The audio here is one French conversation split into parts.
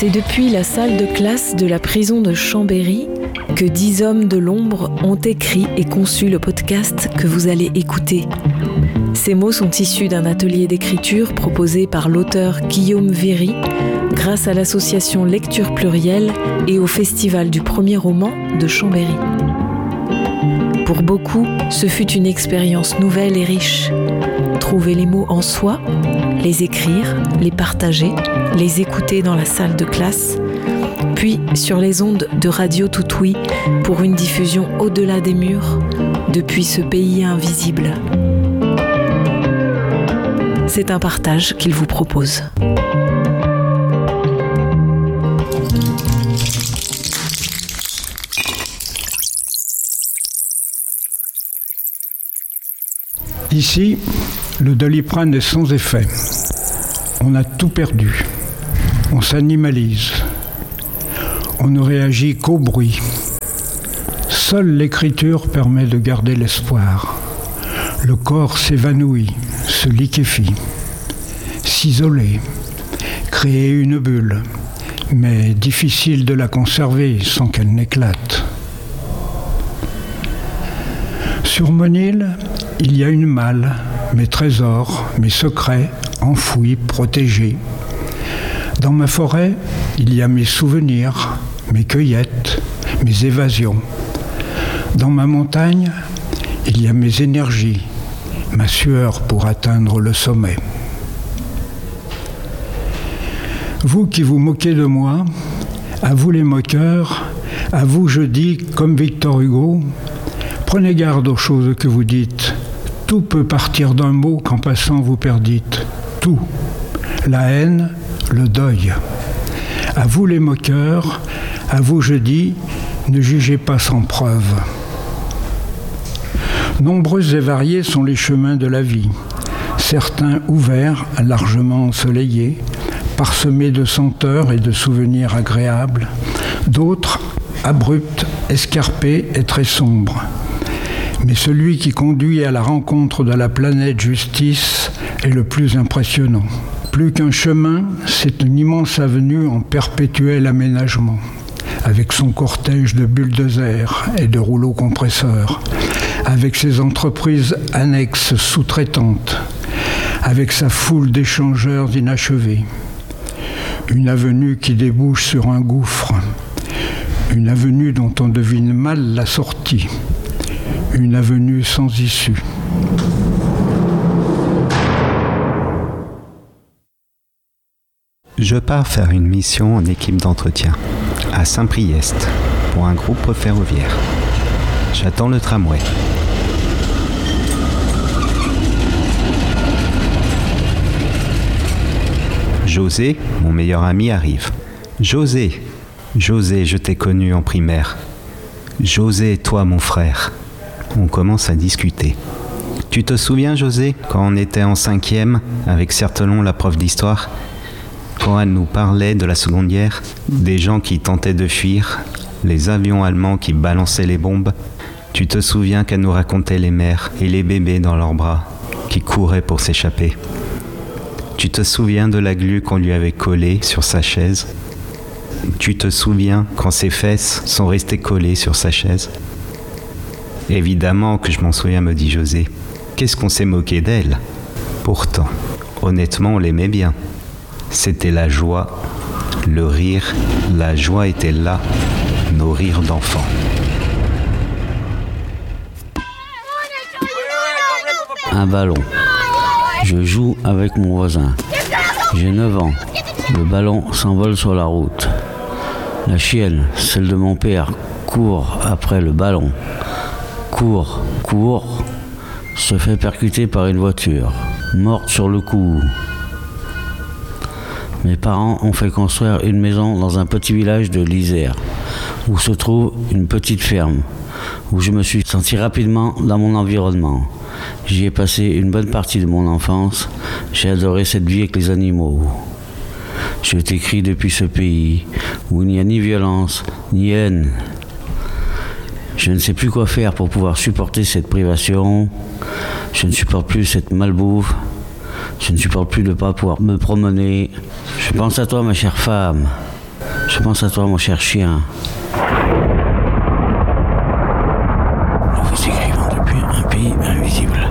C'est depuis la salle de classe de la prison de Chambéry que 10 hommes de l'ombre ont écrit et conçu le podcast que vous allez écouter. Ces mots sont issus d'un atelier d'écriture proposé par l'auteur Guillaume Véry grâce à l'association Lecture Plurielle et au festival du premier roman de Chambéry. Pour beaucoup, ce fut une expérience nouvelle et riche. Trouver les mots en soi, les écrire, les partager, les écouter dans la salle de classe, puis sur les ondes de Radio Toutoui pour une diffusion au-delà des murs, depuis ce pays invisible. C'est un partage qu'il vous propose. Ici, le Doliprane est sans effet. On a tout perdu. On s'animalise. On ne réagit qu'au bruit. Seule l'écriture permet de garder l'espoir. Le corps s'évanouit, se liquéfie. S'isoler, créer une bulle, mais difficile de la conserver sans qu'elle n'éclate. Sur mon île, il y a une malle, mes trésors, mes secrets, enfouis, protégés. Dans ma forêt, il y a mes souvenirs, mes cueillettes, mes évasions. Dans ma montagne, il y a mes énergies, ma sueur pour atteindre le sommet. Vous qui vous moquez de moi, à vous les moqueurs, à vous je dis, comme Victor Hugo, prenez garde aux choses que vous dites. Tout peut partir d'un mot qu'en passant vous perdîtes. Tout. La haine, le deuil. À vous les moqueurs, à vous je dis, ne jugez pas sans preuve. Nombreux et variés sont les chemins de la vie. Certains ouverts, largement ensoleillés, parsemés de senteurs et de souvenirs agréables. D'autres, abrupts, escarpés et très sombres. Mais celui qui conduit à la rencontre de la planète justice est le plus impressionnant. Plus qu'un chemin, c'est une immense avenue en perpétuel aménagement, avec son cortège de bulldozers et de rouleaux compresseurs, avec ses entreprises annexes sous-traitantes, avec sa foule d'échangeurs inachevés. Une avenue qui débouche sur un gouffre, une avenue dont on devine mal la sortie. Une avenue sans issue. Je pars faire une mission en équipe d'entretien, à Saint-Priest, pour un groupe ferroviaire. J'attends le tramway. José, mon meilleur ami, arrive. José, je t'ai connu en primaire. José, toi, mon frère. On commence à discuter. Tu te souviens, José, quand on était en 5e, avec Certelon, la prof d'histoire, quand elle nous parlait de la Seconde Guerre, des gens qui tentaient de fuir, les avions allemands qui balançaient les bombes. Tu te souviens qu'elle nous racontait les mères et les bébés dans leurs bras, qui couraient pour s'échapper. Tu te souviens de la glu qu'on lui avait collée sur sa chaise. Tu te souviens quand ses fesses sont restées collées sur sa chaise. Évidemment que je m'en souviens, me dit José. Qu'est-ce qu'on s'est moqué d'elle? Pourtant, honnêtement, on l'aimait bien. C'était la joie, le rire, la joie était là, nos rires d'enfants. Un ballon. Je joue avec mon voisin. J'ai 9 ans. Le ballon s'envole sur la route. La chienne, celle de mon père, court après le ballon. Court, se fait percuter par une voiture, morte sur le coup. Mes parents ont fait construire une maison dans un petit village de l'Isère, où se trouve une petite ferme, où je me suis senti rapidement dans mon environnement. J'y ai passé une bonne partie de mon enfance, j'ai adoré cette vie avec les animaux. Je t'écris depuis ce pays, où il n'y a ni violence, ni haine. Je ne sais plus quoi faire pour pouvoir supporter cette privation. Je ne supporte plus cette malbouffe. Je ne supporte plus de ne pas pouvoir me promener. Je pense à toi, ma chère femme. Je pense à toi, mon cher chien. Nous vous écrivons depuis un pays invisible.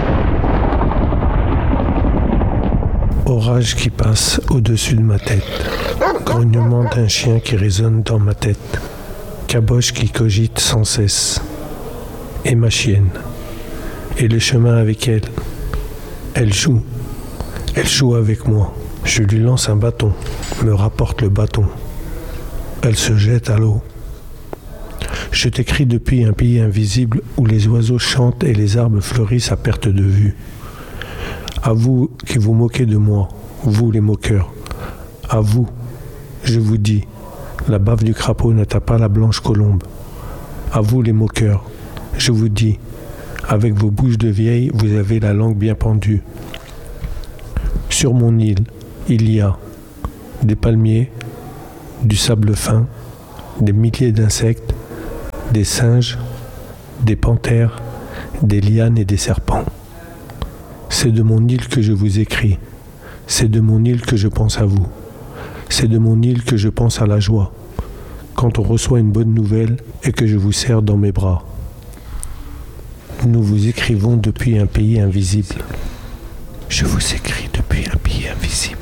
Orage qui passe au-dessus de ma tête. Grognement d'un chien qui résonne dans ma tête. Caboche qui cogite sans cesse. Et ma chienne. Et le chemin avec elle. Elle joue. Elle joue avec moi. Je lui lance un bâton. Me rapporte le bâton. Elle se jette à l'eau. Je t'écris depuis un pays invisible où les oiseaux chantent et les arbres fleurissent à perte de vue. À vous qui vous moquez de moi, vous les moqueurs. À vous, je vous dis, la bave du crapaud n'atteint pas la blanche colombe. À vous les moqueurs, je vous dis, avec vos bouches de vieille, vous avez la langue bien pendue. Sur mon île, il y a des palmiers, du sable fin, des milliers d'insectes, des singes, des panthères, des lianes et des serpents. C'est de mon île que je vous écris. C'est de mon île que je pense à vous. C'est de mon île que je pense à la joie. Quand on reçoit une bonne nouvelle et que je vous serre dans mes bras. Nous vous écrivons depuis un pays invisible. Je vous écris depuis un pays invisible.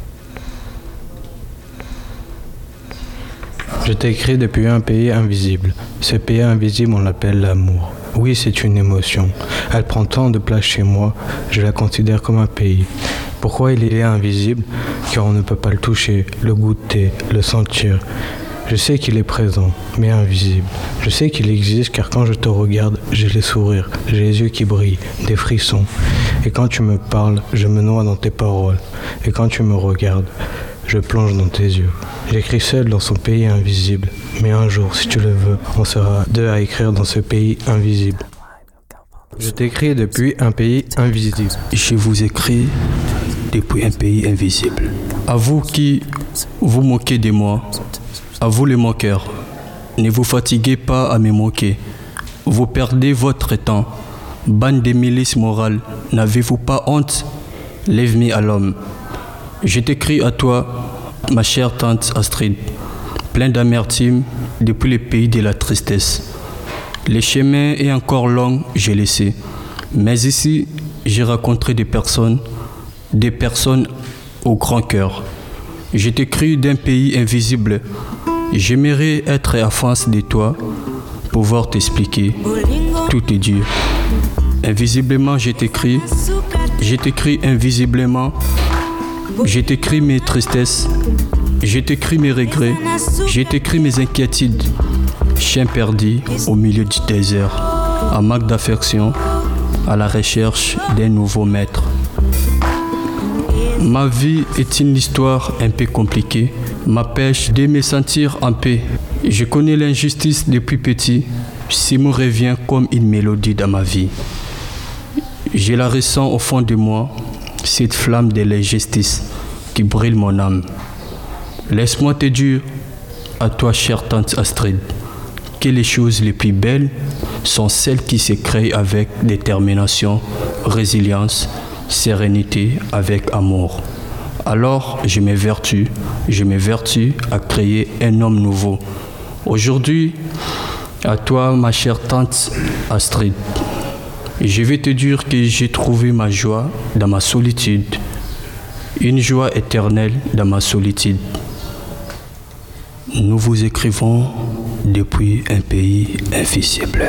Je t'écris depuis un pays invisible. Ce pays invisible, on l'appelle l'amour. Oui, c'est une émotion. Elle prend tant de place chez moi, je la considère comme un pays. Pourquoi il est invisible? Car on ne peut pas le toucher, le goûter, le sentir. Je sais qu'il est présent, mais invisible. Je sais qu'il existe car quand je te regarde, j'ai les sourires, j'ai les yeux qui brillent, des frissons. Et quand tu me parles, je me noie dans tes paroles. Et quand tu me regardes, je plonge dans tes yeux. J'écris seul dans son pays invisible. Mais un jour, si tu le veux, on sera deux à écrire dans ce pays invisible. Je t'écris depuis un pays invisible. Je vous écris depuis un pays invisible. À vous qui vous moquez de moi, à vous les moqueurs, ne vous fatiguez pas à me moquer. Vous perdez votre temps. Bande de milices morales, n'avez-vous pas honte? Lève-moi à l'homme. Je t'écris à toi, ma chère tante Astrid, plein d'amertume depuis le pays de la tristesse. Le chemin est encore long, je le sais. Mais ici, j'ai rencontré des personnes au grand cœur. Je t'écris d'un pays invisible. J'aimerais être en face de toi, pouvoir t'expliquer. Tout est dur. Invisiblement, je t'écris invisiblement. Je t'écris mes tristesses, je t'écris mes regrets, je t'écris mes inquiétudes. Chien perdu au milieu du désert, en manque d'affection, à la recherche d'un nouveau maître. Ma vie est une histoire un peu compliquée, m'empêche de me sentir en paix. Je connais l'injustice depuis petit, ça me revient comme une mélodie dans ma vie. Je la ressens au fond de moi, cette flamme de l'injustice qui brûle mon âme. Laisse-moi te dire, à toi chère tante Astrid, que les choses les plus belles sont celles qui se créent avec détermination, résilience, sérénité, avec amour. Alors je m'évertue à créer un homme nouveau. Aujourd'hui, à toi ma chère tante Astrid, je vais te dire que j'ai trouvé ma joie dans ma solitude, une joie éternelle dans ma solitude. Nous vous écrivons depuis un pays invisible.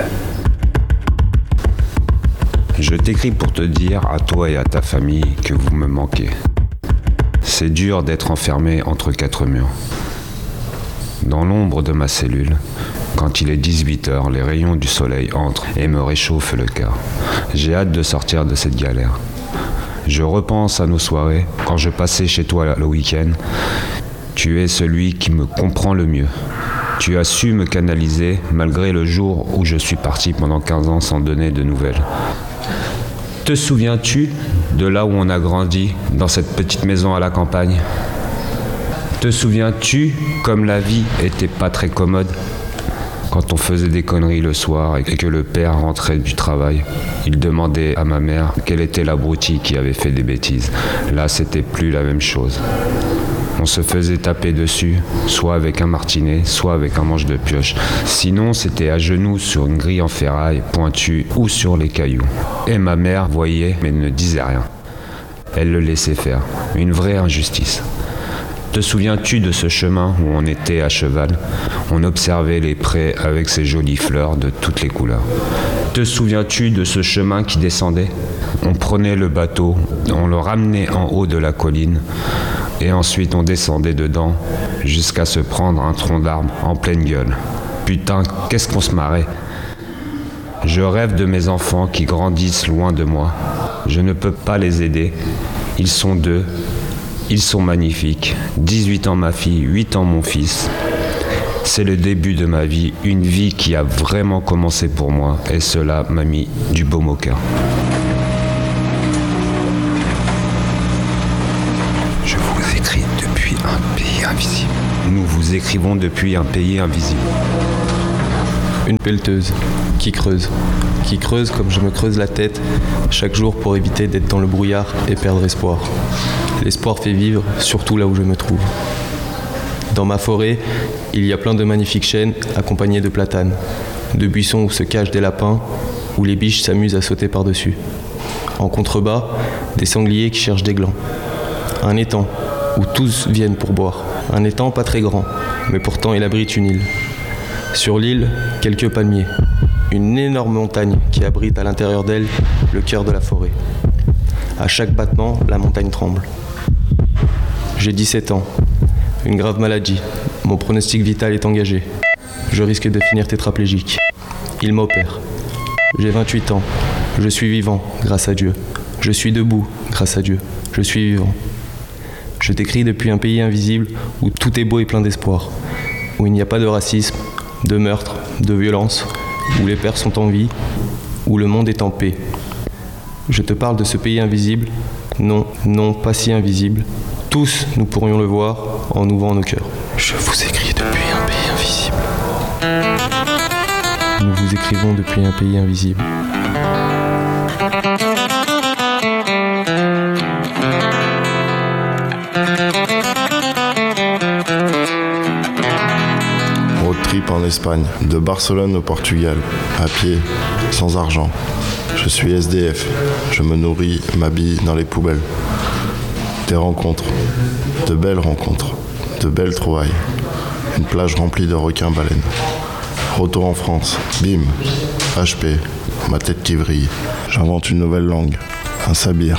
Je t'écris pour te dire à toi et à ta famille que vous me manquez. C'est dur d'être enfermé entre quatre murs. Dans l'ombre de ma cellule, quand il est 18h, les rayons du soleil entrent et me réchauffent le cœur. J'ai hâte de sortir de cette galère. Je repense à nos soirées, quand je passais chez toi le week-end. Tu es celui qui me comprend le mieux. Tu as su me canaliser malgré le jour où je suis parti pendant 15 ans sans donner de nouvelles. Te souviens-tu de là où on a grandi, dans cette petite maison à la campagne? Te souviens-tu comme la vie était pas très commode? Quand on faisait des conneries le soir et que le père rentrait du travail, il demandait à ma mère quelle était l'abruti qui avait fait des bêtises. Là, c'était plus la même chose. On se faisait taper dessus, soit avec un martinet, soit avec un manche de pioche. Sinon, c'était à genoux sur une grille en ferraille pointue ou sur les cailloux. Et ma mère voyait mais ne disait rien. Elle le laissait faire. Une vraie injustice. Te souviens-tu de ce chemin où on était à cheval? On observait les prés avec ces jolies fleurs de toutes les couleurs. Te souviens-tu de ce chemin qui descendait? On prenait le bateau, on le ramenait en haut de la colline et ensuite on descendait dedans jusqu'à se prendre un tronc d'arbre en pleine gueule. Putain, qu'est-ce qu'on se marrait! Je rêve de mes enfants qui grandissent loin de moi. Je ne peux pas les aider. Ils sont 2. Ils sont magnifiques. 18 ans ma fille, 8 ans mon fils. C'est le début de ma vie, une vie qui a vraiment commencé pour moi. Et cela m'a mis du baume au cœur. Je vous écris depuis un pays invisible. Nous vous écrivons depuis un pays invisible. Une pelleteuse qui creuse comme je me creuse la tête chaque jour pour éviter d'être dans le brouillard et perdre espoir. L'espoir fait vivre, surtout là où je me trouve. Dans ma forêt, il y a plein de magnifiques chênes accompagnés de platanes, de buissons où se cachent des lapins, où les biches s'amusent à sauter par-dessus. En contrebas, des sangliers qui cherchent des glands. Un étang où tous viennent pour boire. Un étang pas très grand, mais pourtant il abrite une île. Sur l'île, quelques palmiers. Une énorme montagne qui abrite à l'intérieur d'elle le cœur de la forêt. À chaque battement, la montagne tremble. J'ai 17 ans. Une grave maladie. Mon pronostic vital est engagé. Je risque de finir tétraplégique. Il m'opère. J'ai 28 ans. Je suis vivant, grâce à Dieu. Je suis debout, grâce à Dieu. Je suis vivant. Je t'écris depuis un pays invisible où tout est beau et plein d'espoir. Où il n'y a pas de racisme, de meurtre, de violence, où les pères sont en vie, où le monde est en paix. Je te parle de ce pays invisible, non, pas si invisible. Tous, nous pourrions le voir en ouvrant nos cœurs. Je vous écris depuis un pays invisible. Nous vous écrivons depuis un pays invisible. Road trip en Espagne, de Barcelone au Portugal, à pied, sans argent. Je suis SDF, je me nourris, m'habille dans les poubelles. Des rencontres, de belles rencontres, de belles trouvailles. Une plage remplie de requins-baleines. Retour en France, bim, HP, ma tête qui vrille. J'invente une nouvelle langue, un sabir.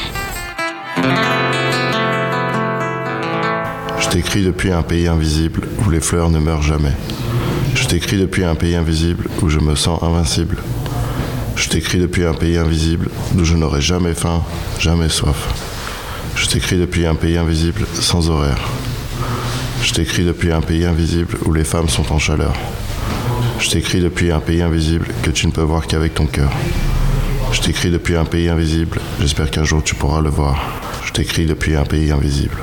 Je t'écris depuis un pays invisible où les fleurs ne meurent jamais. Je t'écris depuis un pays invisible où je me sens invincible. Je t'écris depuis un pays invisible d'où je n'aurai jamais faim, jamais soif. Je t'écris depuis un pays invisible sans horaire. Je t'écris depuis un pays invisible où les femmes sont en chaleur. Je t'écris depuis un pays invisible que tu ne peux voir qu'avec ton cœur. Je t'écris depuis un pays invisible, j'espère qu'un jour tu pourras le voir. Je t'écris depuis un pays invisible.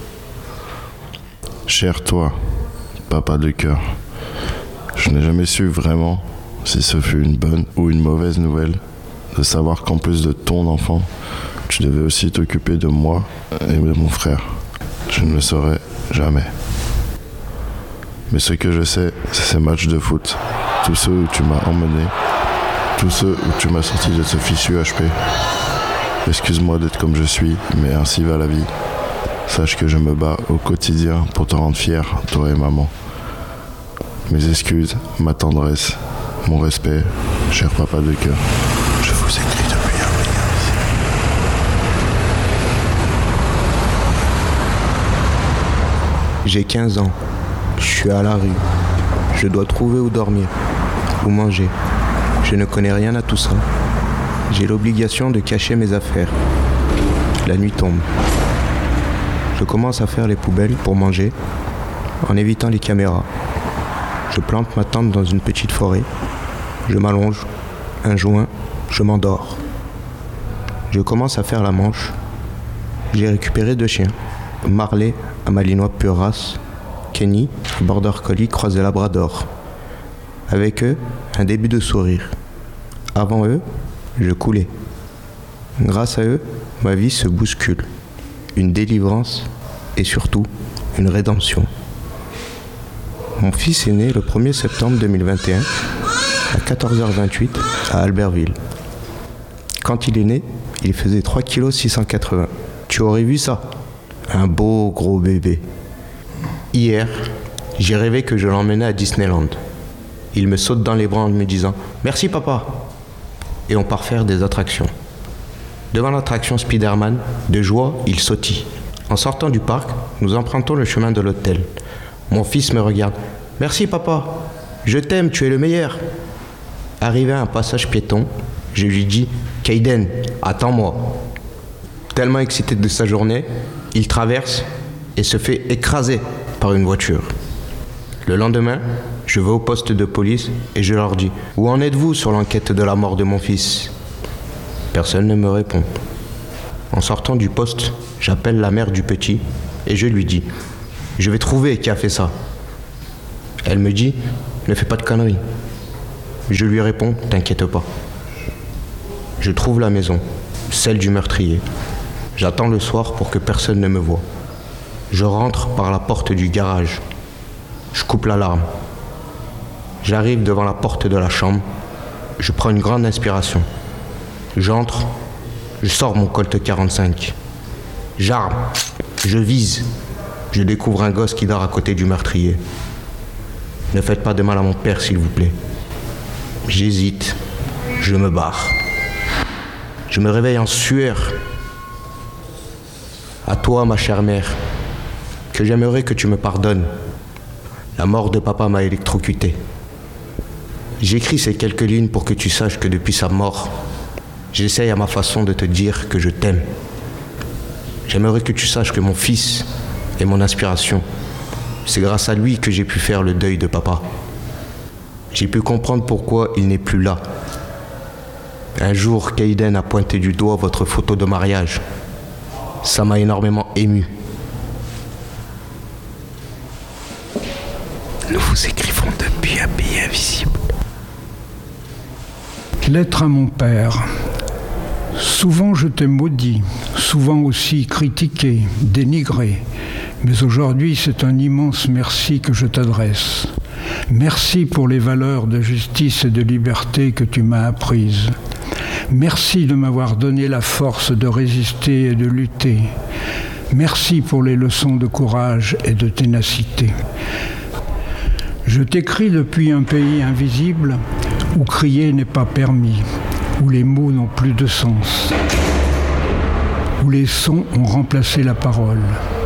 Cher toi, papa de cœur, je n'ai jamais su vraiment si ce fut une bonne ou une mauvaise nouvelle de savoir qu'en plus de ton enfant, tu devais aussi t'occuper de moi et de mon frère. Je ne le saurais jamais. Mais ce que je sais, c'est ces matchs de foot, tous ceux où tu m'as emmené, tous ceux où tu m'as sorti de ce fichu HP. Excuse-moi d'être comme je suis, mais ainsi va la vie. Sache que je me bats au quotidien pour te rendre fier, toi et maman. Mes excuses, ma tendresse, mon respect, cher papa de cœur. Je vous écris depuis un pays invisible. J'ai 15 ans. Je suis à la rue. Je dois trouver où dormir, où manger. Je ne connais rien à tout ça. J'ai l'obligation de cacher mes affaires. La nuit tombe. Je commence à faire les poubelles pour manger, en évitant les caméras. Je plante ma tente dans une petite forêt. Je m'allonge, un joint, je m'endors. Je commence à faire la manche. J'ai récupéré 2 chiens. Marley, un malinois pure race. Kenny, border collie croisé labrador. Avec eux, un début de sourire. Avant eux, je coulais. Grâce à eux, ma vie se bouscule. Une délivrance et surtout une rédemption. Mon fils est né le 1er septembre 2021 à 14h28 à Albertville. Quand il est né, il faisait 3,680 kg. Tu aurais vu ça? Un beau gros bébé. Hier, j'ai rêvé que je l'emmenais à Disneyland. Il me saute dans les bras en me disant « Merci papa !» Et on part faire des attractions. Devant l'attraction Spider-Man, de joie, il sautille. En sortant du parc, nous empruntons le chemin de l'hôtel. Mon fils me regarde. « Merci papa, je t'aime, tu es le meilleur !» Arrivé à un passage piéton, je lui dis « Kaiden, attends-moi !» Tellement excité de sa journée, il traverse et se fait écraser par une voiture. Le lendemain, je vais au poste de police et je leur dis « Où en êtes-vous sur l'enquête de la mort de mon fils ?» Personne ne me répond. En sortant du poste, j'appelle la mère du petit et je lui dis « Je vais trouver qui a fait ça. » Elle me dit « Ne fais pas de conneries. » Je lui réponds « T'inquiète pas. » Je trouve la maison, celle du meurtrier. J'attends le soir pour que personne ne me voie. Je rentre par la porte du garage. Je coupe l'alarme. J'arrive devant la porte de la chambre. Je prends une grande inspiration. J'entre. Je sors mon Colt 45. J'arme. Je vise. Je découvre un gosse qui dort à côté du meurtrier. Ne faites pas de mal à mon père, s'il vous plaît. J'hésite. Je me barre. Je me réveille en sueur. À toi, ma chère mère, que j'aimerais que tu me pardonnes. La mort de papa m'a électrocuté. J'écris ces quelques lignes pour que tu saches que depuis sa mort, j'essaye à ma façon de te dire que je t'aime. J'aimerais que tu saches que mon fils est mon inspiration. C'est grâce à lui que j'ai pu faire le deuil de papa. J'ai pu comprendre pourquoi il n'est plus là. Un jour, Kaiden a pointé du doigt votre photo de mariage. Ça m'a énormément ému. Nous vous écrivons depuis un pays invisible. Lettre à mon père. Souvent je t'ai maudit, souvent aussi critiqué, dénigré. Mais aujourd'hui c'est un immense merci que je t'adresse. Merci pour les valeurs de justice et de liberté que tu m'as apprises. Merci de m'avoir donné la force de résister et de lutter. Merci pour les leçons de courage et de ténacité. Je t'écris depuis un pays invisible où crier n'est pas permis, où les mots n'ont plus de sens, où les sons ont remplacé la parole.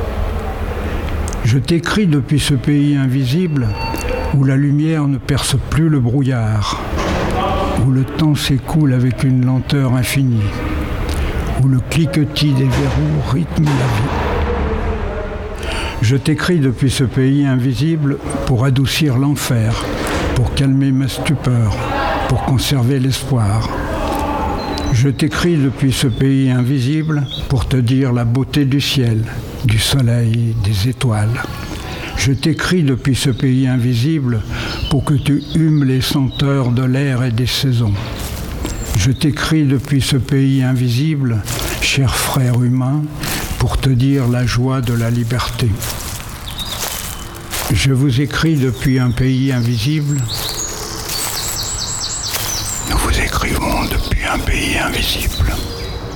Je t'écris depuis ce pays invisible où la lumière ne perce plus le brouillard, où le temps s'écoule avec une lenteur infinie, où le cliquetis des verrous rythme la vie. Je t'écris depuis ce pays invisible pour adoucir l'enfer, pour calmer ma stupeur, pour conserver l'espoir. Je t'écris depuis ce pays invisible pour te dire la beauté du ciel, du soleil, des étoiles. Je t'écris depuis ce pays invisible pour que tu humes les senteurs de l'air et des saisons. Je t'écris depuis ce pays invisible, cher frère humain, pour te dire la joie de la liberté. Je vous écris depuis un pays invisible. Nous vous écrivons depuis un pays invisible.